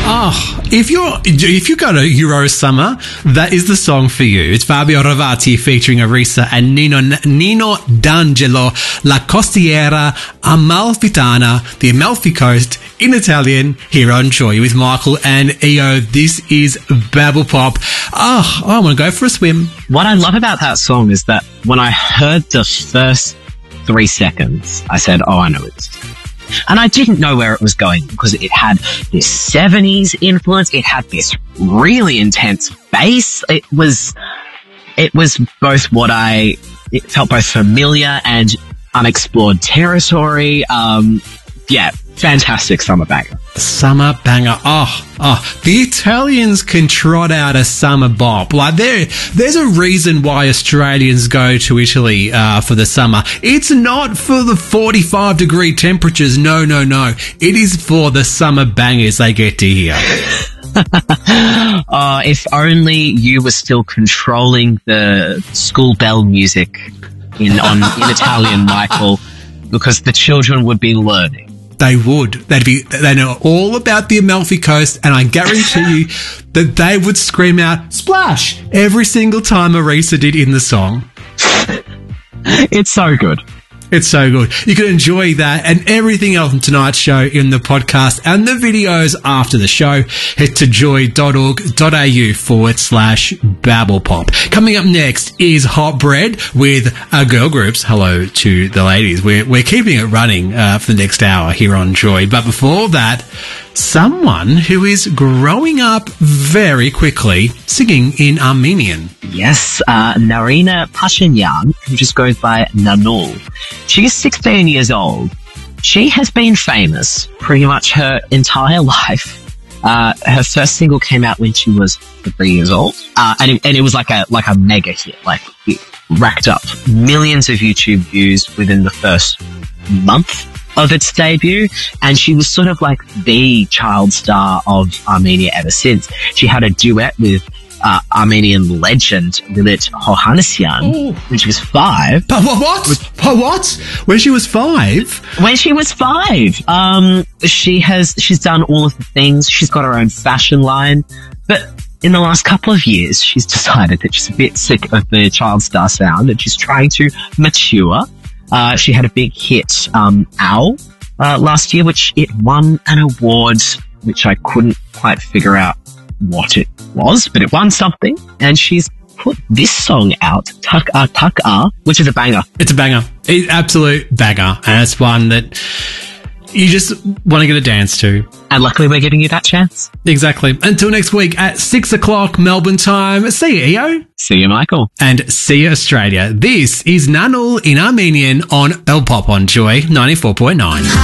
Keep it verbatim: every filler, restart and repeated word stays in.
Oh, if you're if you go to Euro Summer, that is the song for you. It's Fabio Ravati featuring Arisa and Nino Nino D'Angelo, La Costiera Amalfitana, the Amalfi Coast in Italian, here on Joy with Michael and E O. This is Babble Pop. Oh, I want to go for a swim. What I love about that song is that when I heard the first three seconds, I said, "Oh, I know it's." And I didn't know where it was going because it had this seventies influence. It had this really intense bass. It was, it was both what I, it felt both familiar and unexplored territory. Um, yeah, fantastic summer banger. Summer banger. Oh, oh, the Italians can trot out a summer bop. Like there, there's a reason why Australians go to Italy uh, for the summer. It's not for the forty-five degree temperatures. No, no, no. It is for the summer bangers they get to hear. uh, if only you were still controlling the school bell music in on in Italian, Michael, because the children would be learning. They would. They'd be. They know all about the Amalfi Coast, and I guarantee you that they would scream out "splash" every single time Arisa did in the song. It's so good. It's so good. You can enjoy that and everything else from tonight's show in the podcast and the videos after the show. Head to joy.org.au forward slash babblepop. Coming up next is Hot Bread with our girl groups. Hello to the ladies. We're, we're keeping it running uh, for the next hour here on Joy. But before that, someone who is growing up very quickly singing in Armenian. Yes, uh, Narina Pashinyan, who just goes by Nanul. She's sixteen years old. She has been famous pretty much her entire life. Uh, her first single came out when she was three years old. Uh, and it, and it was like a, like a mega hit. Like it racked up millions of YouTube views within the first month of its debut, and she was sort of like the child star of Armenia ever since. She had a duet with uh, Armenian legend Lilit Hovhannisyan when she was five. But what? What? With, but what? When she was five? When she was five. Um, she has, she's done all of the things. She's got her own fashion line, but in the last couple of years, she's decided that she's a bit sick of the child star sound and she's trying to mature. Uh, she had a big hit, um, Ow, uh, last year, which it won an award, which I couldn't quite figure out what it was, but it won something. And she's put this song out, Tuck Ah Tuck Ah, which is a banger. It's a banger. It's absolute banger. And it's one that you just want to get a dance to. And luckily we're giving you that chance. Exactly. Until next week at six o'clock Melbourne time. See you, E O. See you, Michael. And see you, Australia. This is Nanul in Armenian on Bell Pop on Joy ninety-four point nine.